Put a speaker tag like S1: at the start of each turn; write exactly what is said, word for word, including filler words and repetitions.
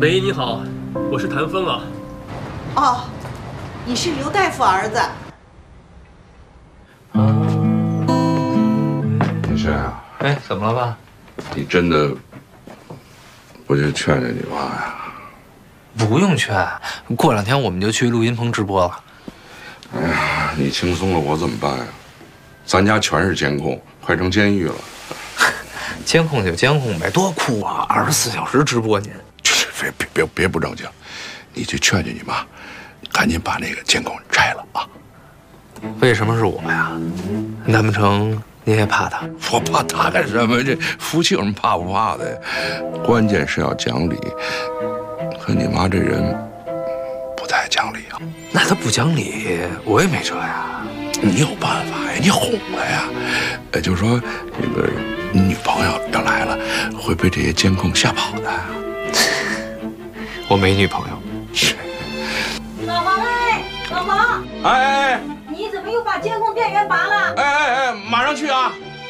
S1: 喂，你好，我是谭峰啊。
S2: 哦，你是刘大夫儿子。
S3: 李轩啊，
S4: 哎，怎么了爸？
S3: 你真的不去劝劝你妈呀？
S4: 不用劝，过两天我们就去录音棚直播了。
S3: 哎呀，你轻松了，我怎么办呀？咱家全是监控，快成监狱了。
S4: 监控就监控呗，多酷啊！二十四小时直播您。
S3: 别别别别不正经，你去劝劝你妈，赶紧把那个监控拆了啊！
S4: 为什么是我呀？难不成你也怕他？
S3: 我怕他干什么？这夫妻有什么怕不怕的？关键是要讲理。可你妈这人不太讲理啊。
S4: 那他不讲理，我也没辙呀。
S3: 你有办法呀，你哄他呀。呃，就是说那个你女朋友要来了，会被这些监控吓跑的。
S4: 我没女朋友。
S3: 是。
S5: 老黄哎，老黄，
S3: 哎哎哎，
S5: 你怎么又把监控电源拔了？
S3: 哎哎哎，马上去啊！